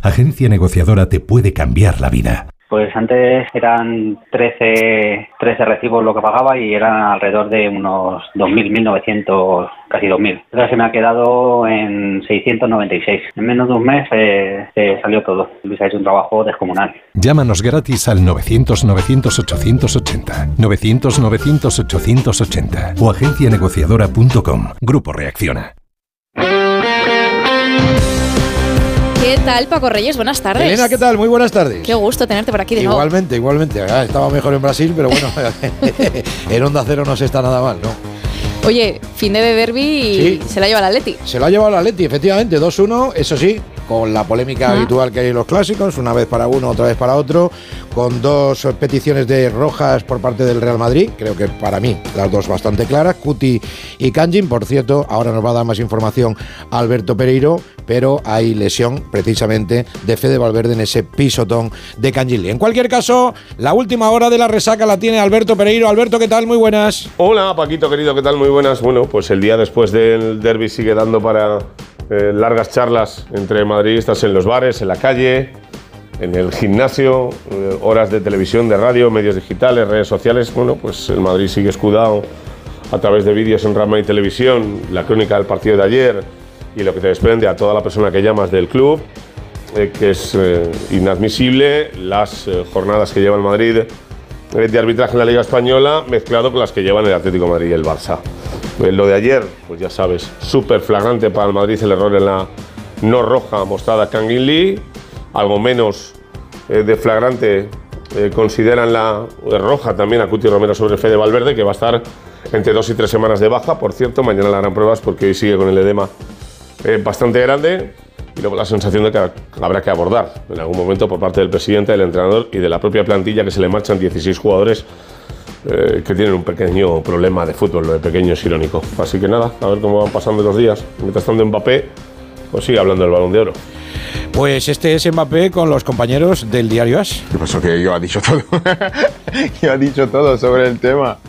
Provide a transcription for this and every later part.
Agencia Negociadora te puede cambiar la vida. Pues antes eran 13 recibos lo que pagaba y eran alrededor de unos 2.000, 1.900, casi 2.000. Ahora se me ha quedado en 696. En menos de un mes se salió todo. Luis ha hecho un trabajo descomunal. Llámanos gratis al 900-900-880, 900-900-880 o agencianegociadora.com. Grupo Reacciona. ¿Qué tal, Paco Reyes? Buenas tardes. Elena, ¿qué tal? Muy buenas tardes. Qué gusto tenerte por aquí de nuevo. Igualmente. Estaba mejor en Brasil, pero bueno, en Onda Cero no se está nada mal, ¿no? Oye, fin de derbi y se la lleva el Atleti. Se lo ha llevado el Atleti, efectivamente, 2-1, eso sí, con la polémica habitual que hay en los clásicos, una vez para uno, otra vez para otro, con 2 peticiones de rojas por parte del Real Madrid, creo que para mí las 2 bastante claras, Cuti y Kangin. Por cierto, ahora nos va a dar más información Alberto Pereiro, pero hay lesión precisamente de Fede Valverde en ese pisotón de Kangin Lee. En cualquier caso, la última hora de la resaca la tiene Alberto Pereiro. Alberto, ¿qué tal? Muy buenas. Hola, Paquito, querido, ¿qué tal? Muy buenas. Bueno, pues el día después del derbi sigue dando para largas charlas entre madridistas en los bares, en la calle, en el gimnasio, horas de televisión, de radio, medios digitales, redes sociales. Bueno, pues el Madrid sigue escudado a través de vídeos en Rama y Televisión, la crónica del partido de ayer y lo que te desprende a toda la persona que llamas del club, que es inadmisible las jornadas que lleva el Madrid de arbitraje en la Liga Española mezclado con las que llevan el Atlético de Madrid y el Barça. Lo de ayer, pues ya sabes, súper flagrante para el Madrid el error en la no roja mostrada a Kangin Lee, algo menos de flagrante consideran la roja también a Cuti Romero sobre Fede Valverde, que va a estar entre 2 y 3 semanas de baja. Por cierto, mañana le harán pruebas porque hoy sigue con el edema bastante grande y luego la sensación de que habrá que abordar en algún momento por parte del presidente, del entrenador y de la propia plantilla, que se le marchan 16 jugadores que tienen un pequeño problema de fútbol. Lo de pequeño es irónico. Así que nada, a ver cómo van pasando los días. Mientras tanto Mbappé pues sigue hablando del Balón de Oro. Pues este es Mbappé con los compañeros del diario AS. ¿Qué pasó? Que yo ha dicho todo. Yo ha dicho todo sobre el tema.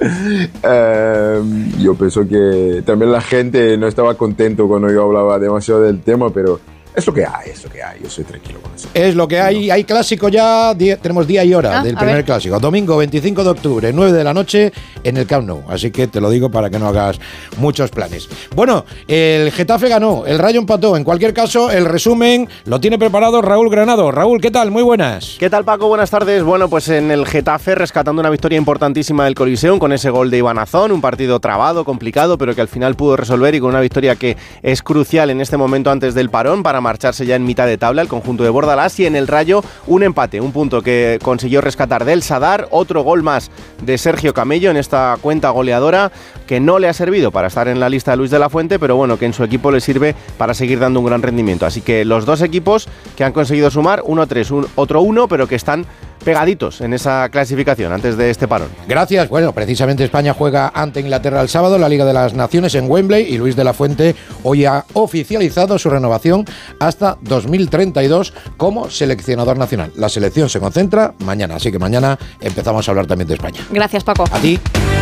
Yo pienso que también la gente no estaba contento cuando yo hablaba demasiado del tema, pero es lo que hay, yo soy tranquilo con eso. Es lo que hay clásico ya, tenemos día y hora del primer clásico. Domingo 25 de octubre, 9 de la noche en el Camp Nou, así que te lo digo para que no hagas muchos planes. Bueno, el Getafe ganó, el Rayo empató, en cualquier caso el resumen lo tiene preparado Raúl Granado. Raúl, ¿qué tal? Muy buenas. ¿Qué tal, Paco? Buenas tardes. Bueno, pues en el Getafe rescatando una victoria importantísima del Coliseum con ese gol de Iván Azón, un partido trabado, complicado, pero que al final pudo resolver y con una victoria que es crucial en este momento antes del parón para marcharse ya en mitad de tabla el conjunto de Bordalás. Y en el Rayo un empate, un punto que consiguió rescatar del Sadar, otro gol más de Sergio Camello en esta cuenta goleadora que no le ha servido para estar en la lista de Luis de la Fuente, pero bueno, que en su equipo le sirve para seguir dando un gran rendimiento. Así que los dos equipos que han conseguido sumar, 1-3, otro 1, pero que están pegaditos en esa clasificación antes de este parón. Gracias. Bueno, precisamente España juega ante Inglaterra el sábado, la Liga de las Naciones en Wembley, y Luis de la Fuente hoy ha oficializado su renovación hasta 2032 como seleccionador nacional. La selección se concentra mañana, así que mañana empezamos a hablar también de España. Gracias, Paco. A ti.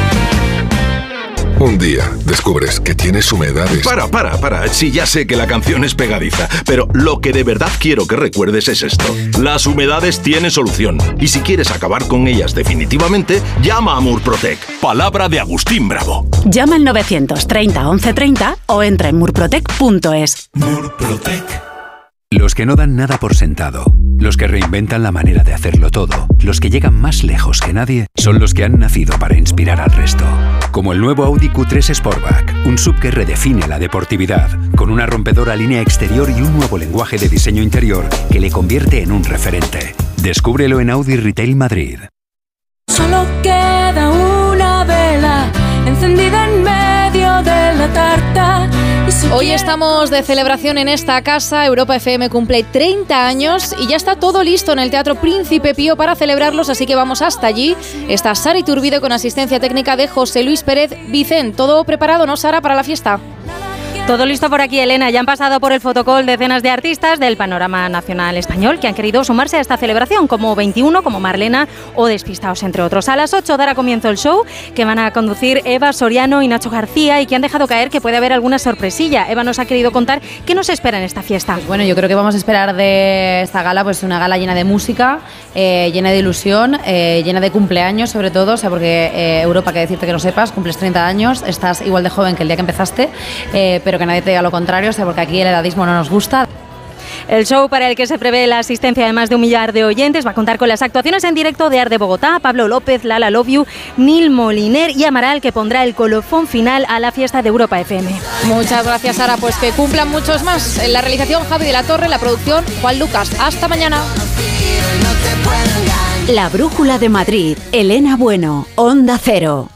Un día descubres que tienes humedades. Para. Sí, ya sé que la canción es pegadiza, pero lo que de verdad quiero que recuerdes es esto. Las humedades tienen solución. Y si quieres acabar con ellas definitivamente, llama a Murprotec. Palabra de Agustín Bravo. Llama al 930 1130 o entra en murprotec.es. Murprotec. Los que no dan nada por sentado, los que reinventan la manera de hacerlo todo, los que llegan más lejos que nadie, son los que han nacido para inspirar al resto. Como el nuevo Audi Q3 Sportback, un SUV que redefine la deportividad, con una rompedora línea exterior y un nuevo lenguaje de diseño interior que le convierte en un referente. Descúbrelo en Audi Retail Madrid. Solo queda una vela encendida en medio de la tarta. Hoy estamos de celebración en esta casa. Europa FM cumple 30 años y ya está todo listo en el Teatro Príncipe Pío para celebrarlos, así que vamos hasta allí. Está Sara Iturbide con asistencia técnica de José Luis Pérez Vicent. ¿Todo preparado, no, Sara, para la fiesta? Todo listo por aquí, Elena. Ya han pasado por el fotocall decenas de artistas del panorama nacional español que han querido sumarse a esta celebración, como 21, como Marlena o Despistaos, entre otros. A las 8 dará comienzo el show que van a conducir Eva Soriano y Nacho García, y que han dejado caer que puede haber alguna sorpresilla. Eva nos ha querido contar qué nos espera en esta fiesta. Pues bueno, yo creo que vamos a esperar de esta gala pues una gala llena de música, llena de ilusión, llena de cumpleaños sobre todo, o sea, porque Europa, que decirte que lo sepas, cumples 30 años, estás igual de joven que el día que empezaste, pero que nadie te diga lo contrario, o sea, porque aquí el edadismo no nos gusta. El show, para el que se prevé la asistencia de más de 1 millar de oyentes, va a contar con las actuaciones en directo de Arde Bogotá, Pablo López, Lala Love You, Nil Moliner y Amaral, que pondrá el colofón final a la fiesta de Europa FM. Muchas gracias, Sara. Pues que cumplan muchos más. En la realización, Javi de la Torre, la producción, Juan Lucas. Hasta mañana. La Brújula de Madrid, Elena Bueno, Onda Cero.